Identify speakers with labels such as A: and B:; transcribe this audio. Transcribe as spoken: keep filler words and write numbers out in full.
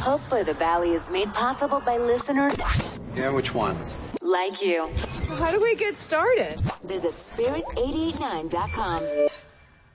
A: Hope for the Valley is made possible by listeners
B: Yeah, which ones?
A: like you.
C: How do we get started?
A: Visit spirit eight eight nine dot com.